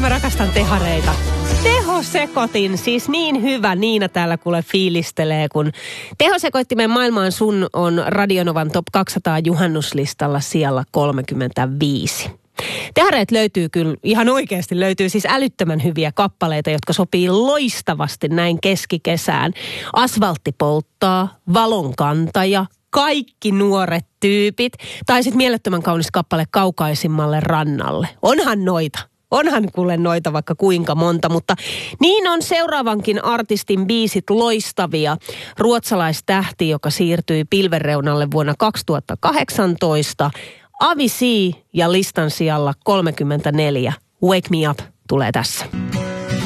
mä rakastan tehareita. Tehosekotin, siis niin hyvä. Niina täällä kuule fiilistelee, kun tehosekoittimen maailmaan sun on Radionovan Top 200 juhannuslistalla sijalla 35. Tehareet löytyy kyllä, ihan oikeasti löytyy siis älyttömän hyviä kappaleita, jotka sopii loistavasti näin keskikesään. Asfaltti polttaa, valonkantaja, kaikki nuoret tyypit, tai sitten mielettömän kaunis kappale Kaukaisimmalle rannalle. Onhan kuule noita vaikka kuinka monta, mutta niin on seuraavankin artistin biisit loistavia. Ruotsalaistähti, joka siirtyi pilvenreunalle vuonna 2018. Avicii ja listan sijalla 34. Wake Me Up tulee tässä.